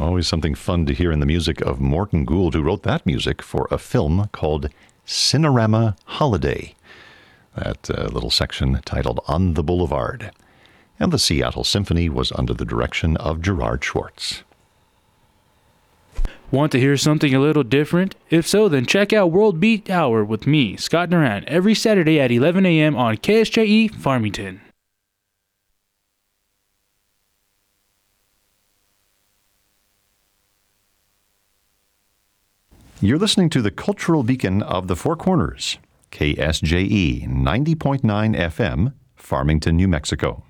Always something fun to hear in the music of Morton Gould, who wrote that music for a film called Cinerama Holiday. That little section titled On the Boulevard. And the Seattle Symphony was under the direction of Gerard Schwartz. Want to hear something a little different? If so, then check out World Beat Hour with me, Scott Naran, every Saturday at 11 a.m. on KSJE Farmington. You're listening to the Cultural Beacon of the Four Corners, KSJE 90.9 FM, Farmington, New Mexico.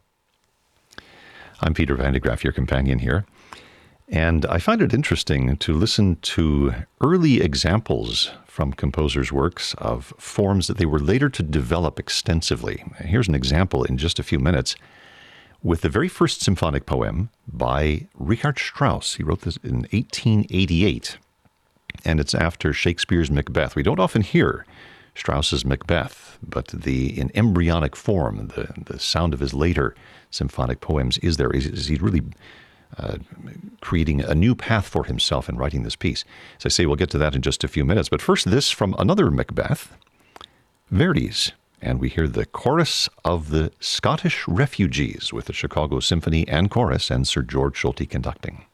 I'm Peter Van de Graaff, your companion here. And I find it interesting to listen to early examples from composers' works of forms that they were later to develop extensively. Here's an example in just a few minutes with the very first symphonic poem by Richard Strauss. He wrote this in 1888, and it's after Shakespeare's Macbeth. We don't often hear Strauss's Macbeth, but in embryonic form, the sound of his later symphonic poems is there. He's really creating a new path for himself in writing this piece. As I say, we'll get to that in just a few minutes. But first, this from another Macbeth, Verdi's. And we hear the chorus of the Scottish Refugees with the Chicago Symphony and Chorus and Sir George Solti conducting.